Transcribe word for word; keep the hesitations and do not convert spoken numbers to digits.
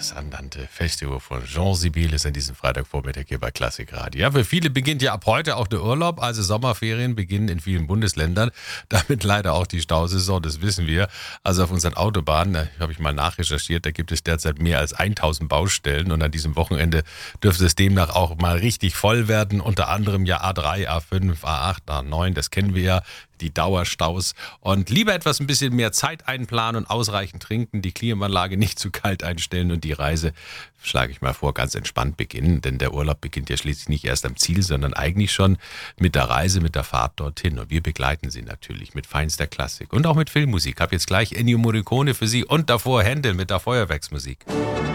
das Andante Festival von Jean Sibyl an diesem Freitagvormittag hier bei Klassikradio. Ja, für viele beginnt ja ab heute auch der Urlaub, also Sommerferien beginnen in vielen Bundesländern. Damit leider auch die Stausaison, das wissen wir. Also auf unseren Autobahnen, da habe ich mal nachrecherchiert, da gibt es derzeit mehr als tausend Baustellen und an diesem Wochenende dürfte es demnach auch mal richtig voll werden. Unter anderem ja A drei, A fünf, A acht, A neun, das kennen wir ja. Die Dauerstaus und lieber etwas ein bisschen mehr Zeit einplanen und ausreichend trinken, die Klimaanlage nicht zu kalt einstellen und die Reise, schlage ich mal vor, ganz entspannt beginnen, denn der Urlaub beginnt ja schließlich nicht erst am Ziel, sondern eigentlich schon mit der Reise, mit der Fahrt dorthin und wir begleiten Sie natürlich mit feinster Klassik und auch mit Filmmusik. Ich habe jetzt gleich Ennio Morricone für Sie und davor Händel mit der Feuerwerksmusik.